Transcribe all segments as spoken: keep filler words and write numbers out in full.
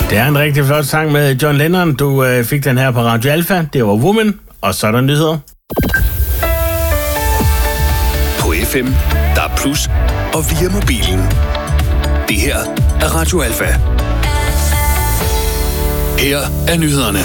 Det er en rigtig flot sang med John Lennon. Du øh, fik den her på Radio Alpha. Det var Woman, og så er der nyheder. På F M, der er plus, og via mobilen. Det her er Radio Alpha. Her er nyhederne.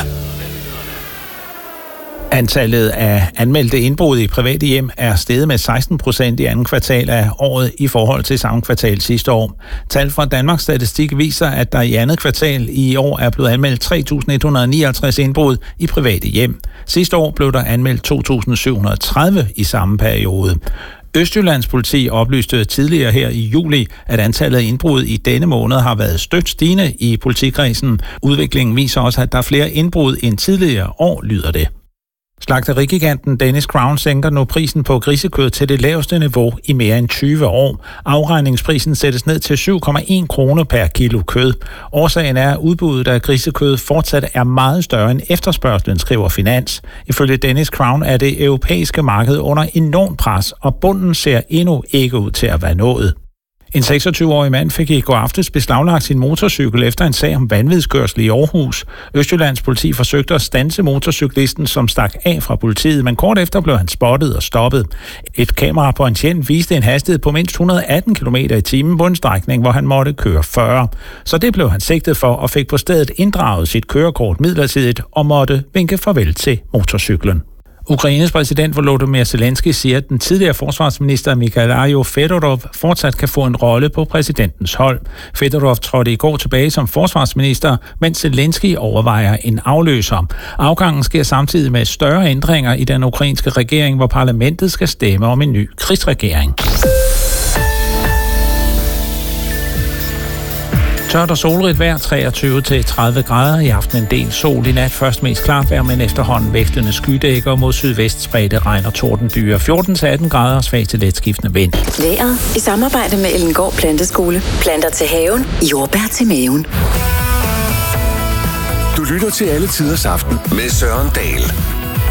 Antallet af anmeldte indbrud i private hjem er steget med seksten procent i anden kvartal af året i forhold til samme kvartal sidste år. Tal fra Danmarks Statistik viser, at der i andet kvartal i år er blevet anmeldt tre tusind et hundrede og nioghalvtreds indbrud i private hjem. Sidste år blev der anmeldt to tusind syv hundrede og tredive i samme periode. Østjyllands politi oplyste tidligere her i juli, at antallet af indbrud i denne måned har været stødt stigende i politikredsen. Udviklingen viser også, at der er flere indbrud end tidligere år, lyder det. Slagterigiganten Danish Crown sænker nu prisen på grisekød til det laveste niveau i mere end tyve år. Afregningsprisen sættes ned til syv komma en kroner per kilo kød. Årsagen er, at udbuddet af grisekød fortsat er meget større end efterspørgslen, skriver Finans. Ifølge Danish Crown er det europæiske marked under enormt pres, og bunden ser endnu ikke ud til at være nået. En seksogtyve-årig mand fik i går aftes beslaglagt sin motorcykel efter en sag om vanvidskørsel i Aarhus. Østjyllands politi forsøgte at standse motorcyklisten, som stak af fra politiet, men kort efter blev han spottet og stoppet. Et kamera på en tjent viste en hastighed på mindst et hundrede og atten kilometer i timen på en strækning, hvor han måtte køre fyrre. Så det blev han sigtet for og fik på stedet inddraget sit kørekort midlertidigt og måtte vinke farvel til motorcyklen. Ukraines præsident Volodymyr Zelensky siger, at den tidligere forsvarsminister Mikhailo Fedorov fortsat kan få en rolle på præsidentens hold. Fedorov trådte i går tilbage som forsvarsminister, mens Zelensky overvejer en afløser. Afgangen sker samtidig med større ændringer i den ukrainske regering, hvor parlamentet skal stemme om en ny krigsregering. Tørt og solrigt vejr, treogtyve til tredive grader. I aften en del sol. I nat først mest klart vejr, men efterhånden vekslende skydækker mod sydvest spredte regn og tordenbyger. fjorten til atten grader og svag til letskiftende vind. Vejret i samarbejde med Ellengård Planteskole. Planter til haven, jordbær til maven. Du lytter til Alle Tiders Aften med Søren Dahl.